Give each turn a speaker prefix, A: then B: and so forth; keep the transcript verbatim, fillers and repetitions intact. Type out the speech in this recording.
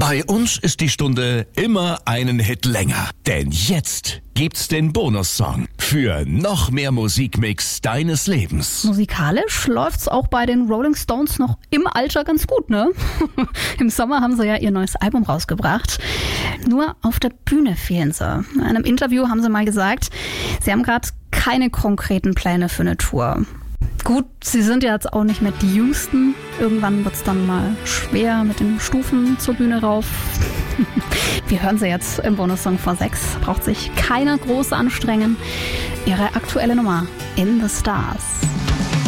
A: Bei uns ist die Stunde immer einen Hit länger. Denn jetzt gibt's den Bonussong für noch mehr Musikmix deines Lebens.
B: Musikalisch läuft's auch bei den Rolling Stones noch im Alter ganz gut, ne? Im Sommer haben sie ja ihr neues Album rausgebracht. Nur auf der Bühne fehlen sie. In einem Interview haben sie mal gesagt, sie haben gerade keine konkreten Pläne für eine Tour. Gut, sie sind ja jetzt auch nicht mehr die Jüngsten. Irgendwann wird's dann mal schwer mit den Stufen zur Bühne rauf. Wir hören sie jetzt im Bonussong vor sechs. Braucht sich keiner groß anstrengen. Ihre aktuelle Nummer, In the Stars.